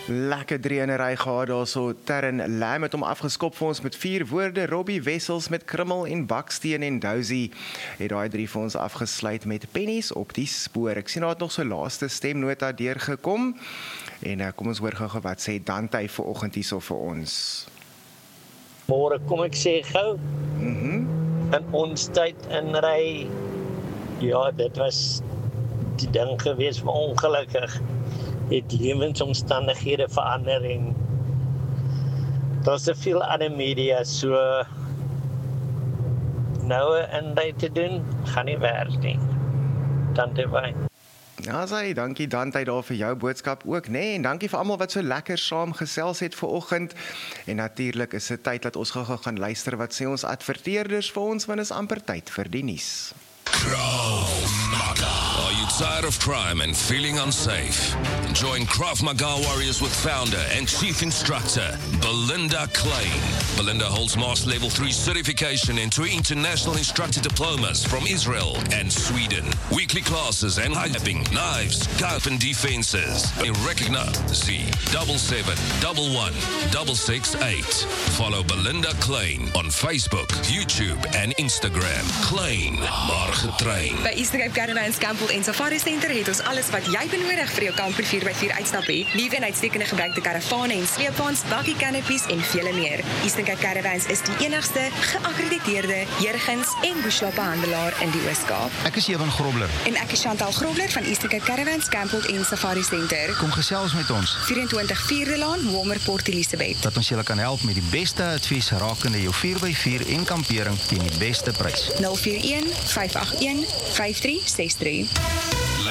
Lekker 3 in 'n ry gehad daarso. Terren Lam het hom afgeskop vir ons met 4 woorde. Robbie Wessels met Krummel en Baksteen en Dousie het daai 3 vir ons afgesluit met pennies op die spoor. Ek sien daar het nog so laaste stemnota deurgekom. En kom ons hoor gou wat sê Dante vanoggend hierso vir ons. Môre kom ek sê gou. In ons tyd in ry. Ja, dit was die ding gewees, maar ongelukkig het lewensomstandighede verander en daar's te veel ander media, so nou 'n inry te doen, gaan nie werk nie. Dante by. Ja, sê, dankie Dante daar vir jou boodskap ook, nê? En dankie vir almal wat so lekker saam gesels het vanoggend. En natuurlik is dit tyd dat ons gou gaan luister wat sê ons adverteerders vir ons, want is amper tyd vir die nuus. Krav Maga. Are you tired of crime and feeling unsafe? Join Krav Maga Warriors with founder and chief instructor Belinda Klein. Belinda holds Master Level 3 certification and 2 international instructor diplomas from Israel and Sweden. Weekly classes and hijacking, knives, gun and defenses. In recognize C7111668. Follow Belinda Klein on Facebook, YouTube and Instagram. Klein, maar getrain. By Eastern Cape Caravans Campbell en Safari Center het ons alles wat jy benodig vir jou kamper 4x4 uitstappie. Liewe en uitstekende gebruikte karavane en sleepwaens, bakkie canopies en vele meer. Eastern Cape Caravans is die enigste geakkrediteerde jurgens en bushloopbehandelaar in die Oos-Kaap. Ek is Ewan Grobler. En ek is Chantal Grobler van Eastern Cape Caravans Campbell en Safari Center. Kom gesels met ons. 24 Vierde Laan, Walmer Port Elizabeth. Dat ons julle kan help met die beste advies rakende jou 4x4 en kampering teen die beste prys. 041 581 5363.